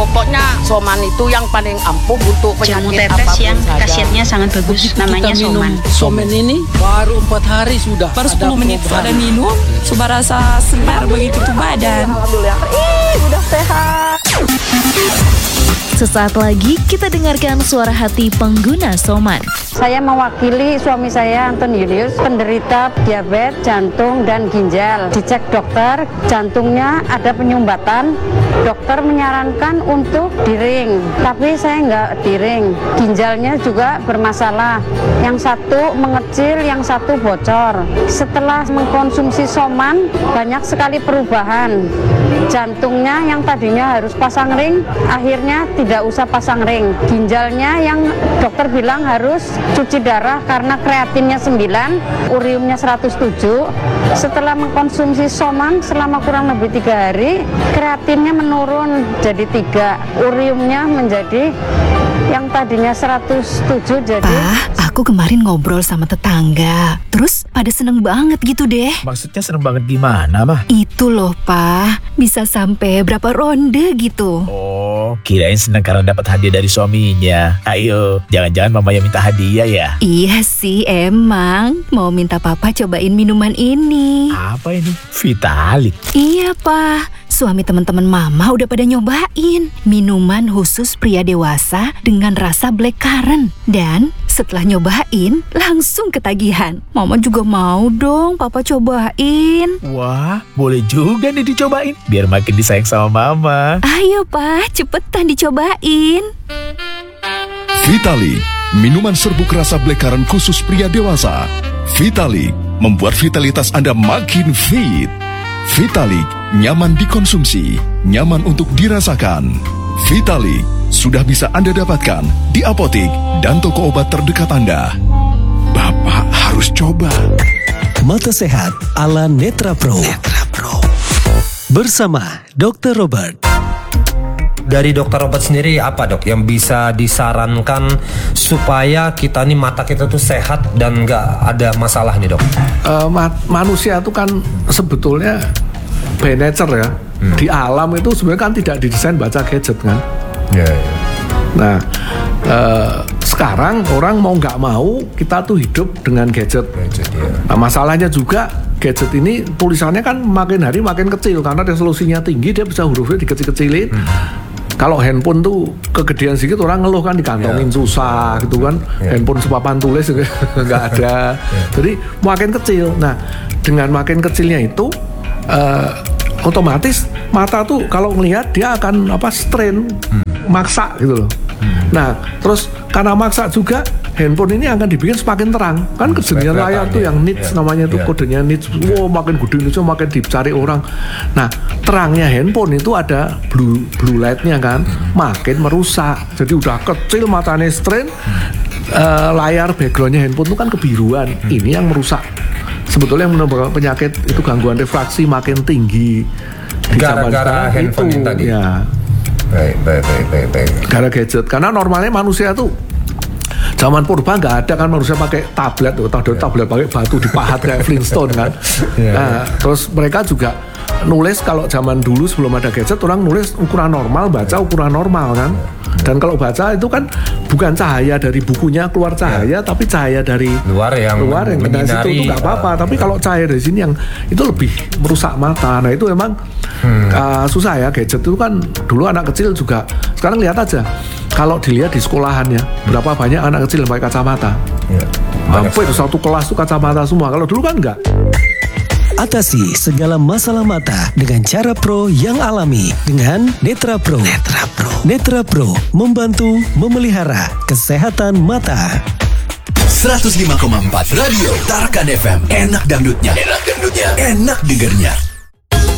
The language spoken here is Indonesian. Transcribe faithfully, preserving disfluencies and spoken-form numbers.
Pokoknya Soman itu yang paling ampuh untuk jamu penyakit tetes apapun yang saja. khasiatnya sangat bagus. Begitu Namanya kita minum Soman. Soman ini baru empat hari sudah Baru ada sepuluh menit perubahan. ada minum, sudah rasa segar begitu tuh badan. Alhamdulillah. Ih, udah sehat. Sesaat lagi kita dengarkan suara hati pengguna Soman. Saya mewakili suami saya Anton Julius, penderita diabetes, jantung, dan ginjal. Dicek dokter, jantungnya ada penyumbatan. Dokter menyarankan untuk diring, tapi saya nggak diring. Ginjalnya juga bermasalah. Yang satu mengecil, yang satu bocor. Setelah mengkonsumsi Soman, banyak sekali perubahan. Jantungnya yang tadinya harus pasang ring, akhirnya tidak usah pasang ring. Ginjalnya yang dokter bilang harus cuci darah karena kreatinnya sembilan, uriumnya seratus tujuh. Setelah mengkonsumsi Soman selama kurang lebih tiga hari, kreatinnya menurun jadi tiga, uriumnya menjadi yang tadinya seratus tujuh jadi... Pak, aku kemarin ngobrol sama tetangga. Terus pada seneng banget gitu deh. Maksudnya seneng banget gimana, Mah? Itu loh, Pak. Bisa sampai berapa ronde gitu. Oh, kirain seneng karena dapat hadiah dari suaminya. Ayo, jangan-jangan mama yang minta hadiah ya? Iya sih, emang. Mau minta Papa cobain minuman ini. Apa ini? Vitalik. Iya, Pak. Suami teman-teman Mama udah pada nyobain minuman khusus pria dewasa dengan rasa blackcurrant. Dan setelah nyobain, langsung ketagihan. Mama juga mau dong Papa cobain. Wah, boleh juga nih dicobain. Biar makin disayang sama Mama. Ayo, Pak, cepetan dicobain. Vitalik, minuman serbuk rasa blackcurrant khusus pria dewasa. Vitalik membuat vitalitas Anda makin fit. Vitalik, nyaman dikonsumsi, nyaman untuk dirasakan. Vitalik sudah bisa Anda dapatkan di apotek dan toko obat terdekat Anda. Bapak harus coba. Mata Sehat ala Netra Pro. Netra Pro. Bersama dokter Robert. Dari dokter Robert sendiri apa dok yang bisa disarankan supaya kita nih mata kita tuh sehat dan nggak ada masalah nih dok? Uh, ma- manusia itu kan sebetulnya by nature ya, hmm. di alam itu sebenarnya kan tidak didesain baca gadget kan. Yeah, yeah. Nah uh, sekarang orang mau nggak mau kita tuh hidup dengan gadget. gadget yeah. Nah masalahnya juga gadget ini tulisannya kan makin hari makin kecil karena resolusinya tinggi, dia bisa hurufnya dikecil-kecilin. Hmm. Kalau handphone tuh kegedean sedikit orang ngeluh kan dikantongin yeah. susah gitu kan. Yeah. Handphone sepapan tulis juga nggak ada. Yeah. Jadi makin kecil. Nah dengan makin kecilnya itu uh, otomatis mata tuh kalau ngelihat dia akan apa strain, hmm. maksa gitu loh. Hmm. Nah terus karena maksa juga handphone ini akan dibikin semakin terang kan, kesenian layar tuh yang nits yeah. namanya tuh yeah. kodenya nits. Wow makin gede nitsnya makin dicari orang. Nah terangnya handphone itu ada blue blue lightnya kan, hmm. makin merusak. Jadi udah kecil matanya strain, hmm. uh, layar backgroundnya handphone itu kan kebiruan. Hmm. Ini yang merusak. Sebetulnya yang menyebabkan penyakit itu gangguan refraksi makin tinggi di gara-gara handphone itu, tadi. Ya. Baik, baik, baik, baik, baik. Gara gadget. Karena normalnya manusia tuh zaman purba nggak ada kan manusia pakai tablet tuh, yeah. tablet pakai batu dipahat kayak Flintstone kan. Yeah, nah, yeah. terus mereka juga nulis kalau zaman dulu sebelum ada gadget orang nulis ukuran normal, baca ukuran normal kan. Dan kalau baca itu kan bukan cahaya dari bukunya keluar cahaya, yeah. tapi cahaya dari luar yang luar yang kena situ itu nggak apa-apa. Uh, tapi yeah. kalau cahaya dari sini yang itu lebih merusak mata. Nah itu emang hmm. uh, susah ya gadget itu kan. Dulu anak kecil juga. Sekarang lihat aja kalau dilihat di sekolahannya berapa banyak anak kecil yang pakai kacamata. Yeah. Hampir satu kelas tuh kacamata semua. Kalau dulu kan enggak. Atasi segala masalah mata dengan cara pro yang alami dengan Netra Pro. Netra Pro. Netra Pro membantu memelihara kesehatan mata. seratus lima koma empat Radio Tarkan F M. Enak dangdutnya. Enak dangdutnya. Enak dengernya.